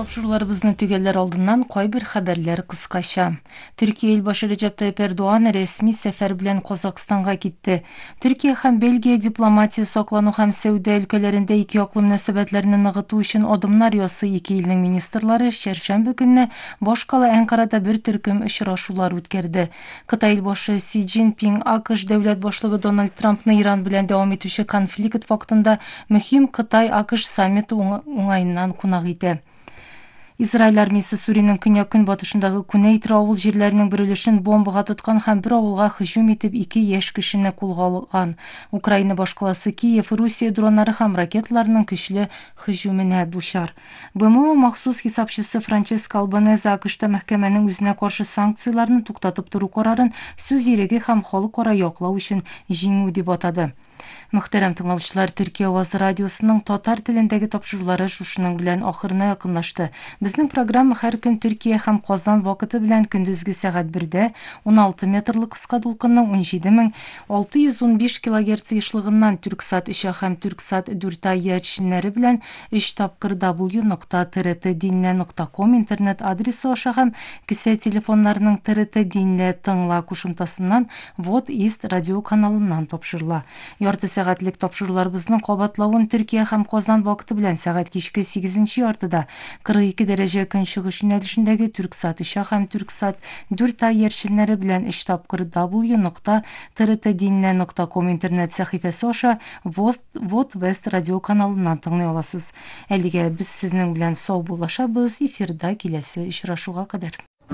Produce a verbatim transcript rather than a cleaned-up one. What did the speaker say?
Топшурларыбызны түгелер алдынан кой бир хабарлар кыскача. Түркия элбашы Режеп Тайып Эрдоган ресми сефер белән Казакстанга китте. Түркия һәм Бельгия дипломатия саклану һәм сәүдә өлкәләрендә ике яклы мөнәсәбәтләрне ныгыту өчен адымнар ясый. Ике илнең министрлары чәршәмбе көнне башкала Әнкарада бер төркем очрашулар үткәрде. Кытай элбашы Си Цзиньпин АКШ дәүләт башлыгы Дональд Трампны Иран белән дәвам итүче конфликт вакытында мөһим Кытай-АКШ саммиты уңаеннан кунак итә. Израиль армиясы Сүриянең көньяк-көнбатышындагы Кунейт авыл җирләренең бер өлешен бомбага тоткан һәм бер авылга һөҗүм итеп ике яшь кешене кулга алган. Украина башкаласы Киев Русия дроннары һәм ракеталарының көчле һөҗүменә дучар. БМО махсус хисапчысы Франческа Албанезе АКШта мәхкәмәнең үзенә каршы санкцияларны туктатып туру карарын сүз иреге һәм халыкара яклау өчен җиңү дип атады. Мөхтәрәм тыңлаучылар, Төркия авазы радиосының татар телендәге тапшырулары шушының белән ахырына якынлашты. Безнең программа һәр көн Төркия һәм Казан вакыты белән көндезге сәгать бердә он алты метрлы кыска дулкынның он җиде мең алты йөз ун биш килогерц ешлыгыннан Түрксат өч һәм Түрксат дүрт яченнәре белән өч тапкыр дабл ю нокта тэ эр тэ динне нокта ком интернет адресы аша һәм кесә телефоннарының тэ эр тэ динне тыңла кушымтасыннан Вот Ист радио каналыннан тапшырыла. Ярты сәгатьлек тапшыруларыбызның кабатлавын Төркия һәм Казан вакыты белән сәгать кичке сигезенче яртыда кырык ике дәрәҗә көнчыгыш юнәлешендәге Түрксат өч һәм Түрксат дүрт яченнәре белән өч тапкыр дабл ю нокта тэ эр тэ динне нокта ком интернет сәхифәсе аша Вот Вест радио каналыннан тыңлый аласыз. Әлегә без сезнең белән сау булашабыз. Эфирда киләсе очрашуга кадәр.